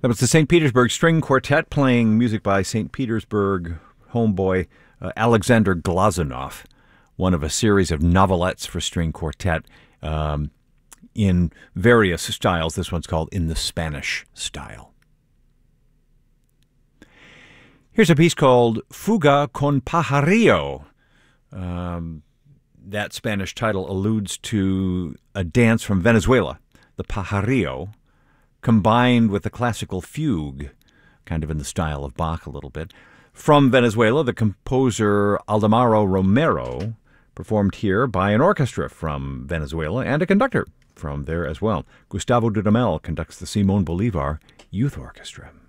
That was the St. Petersburg String Quartet playing music by St. Petersburg homeboy Alexander Glazunov, one of a series of novelettes for string quartet in various styles. This one's called In the Spanish Style. Here's a piece called Fuga con Pajarillo. That Spanish title alludes to a dance from Venezuela, the pajarillo, combined with the classical fugue, kind of in the style of Bach a little bit. From Venezuela, the composer Aldemaro Romero, performed here by an orchestra from Venezuela and a conductor from there as well. Gustavo Dudamel conducts the Simón Bolívar Youth Orchestra.